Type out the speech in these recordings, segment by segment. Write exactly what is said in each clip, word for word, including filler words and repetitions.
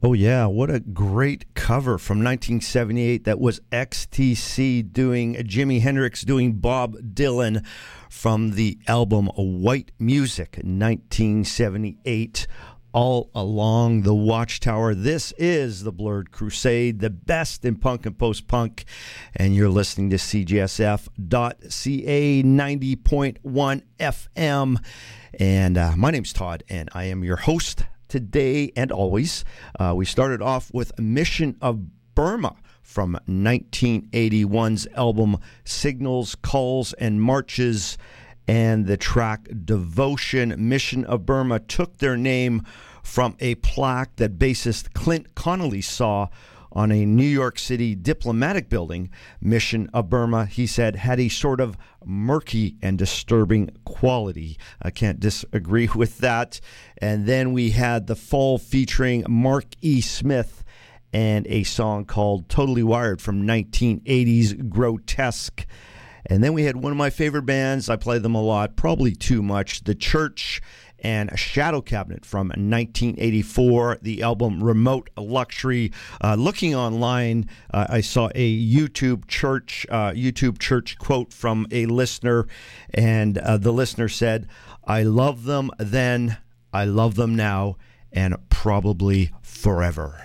Oh, yeah. What a great cover from nineteen seventy-eight. That was X T C doing Jimi Hendrix doing Bob Dylan from the album White Music, nineteen seventy-eight. All Along the Watchtower. This is the Blurred Crusade, the best in punk and post-punk, and you're listening to C J S F dot C A ninety point one F M. And uh, my name's Todd, and I am your host today and always. Uh, we started off with Mission of Burma from nineteen eighty-one's album Signals, Calls, and Marches, and the track Devotion. Mission of Burma took their name from a plaque that bassist Clint Connolly saw on a New York City diplomatic building. Mission of Burma, he said, had a sort of murky and disturbing quality. I can't disagree with that. And then we had The Fall featuring Mark E. Smith and a song called Totally Wired from nineteen eighties Grotesque. And then we had one of my favorite bands. I play them a lot, probably too much, The Church and Shadow Cabinet from nineteen eighty-four, the album Remote Luxury. Uh, looking online, uh, I saw a YouTube church uh, YouTube church quote from a listener, and uh, the listener said, "I love them then, I love them now, and probably forever."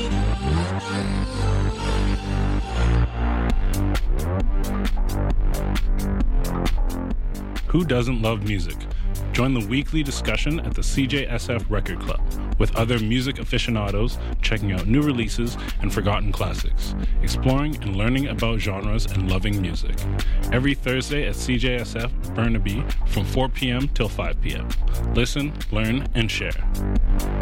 Who doesn't love music? Join the weekly discussion at the C J S F Record Club with other music aficionados checking out new releases and forgotten classics, exploring and learning about genres and loving music. Every Thursday at C J S F Burnaby from four p.m. till five p.m. Listen, learn, and share.